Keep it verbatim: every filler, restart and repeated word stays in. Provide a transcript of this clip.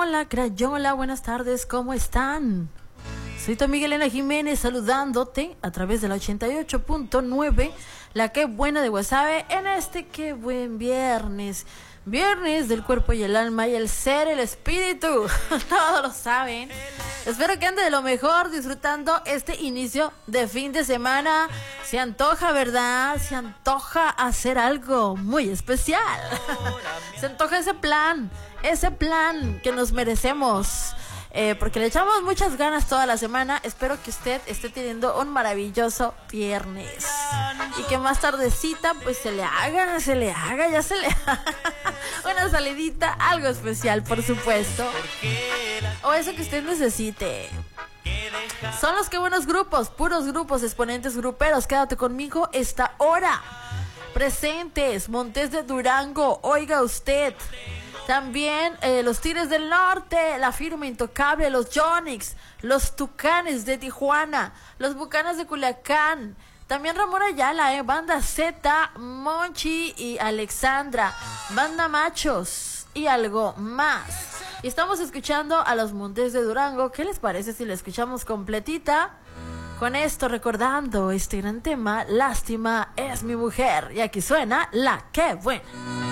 la Crayola, buenas tardes, ¿cómo están? Soy tu amiga Elena Jiménez saludándote a través de la ochenta y ocho punto nueve, la que buena de Guasave, en este que buen viernes. Viernes del cuerpo y el alma y el ser, el espíritu. Todos lo saben. Espero que ande de lo mejor disfrutando este inicio de fin de semana. Se antoja, ¿verdad? Se antoja hacer algo muy especial. Se antoja ese plan, ese plan que nos merecemos. Eh, porque le echamos muchas ganas toda la semana. Espero que usted esté teniendo un maravilloso viernes y que más tardecita pues se le haga, se le haga, ya se le haga una salidita, algo especial, por supuesto, o eso que usted necesite. Son los que buenos grupos, puros grupos, exponentes gruperos. Quédate conmigo esta hora. Presentes, Montes de Durango, oiga usted. También eh, los Tigres del Norte, la firma intocable, los Yonix, los Tucanes de Tijuana, los Bucanas de Culiacán, también Ramón Ayala, eh, Banda Z, Monchi y Alexandra, Banda Machos y algo más. Y estamos escuchando a los Montes de Durango. ¿Qué les parece si la escuchamos completita? Con esto recordando este gran tema, Lástima es mi mujer. Y aquí suena La Que Buena.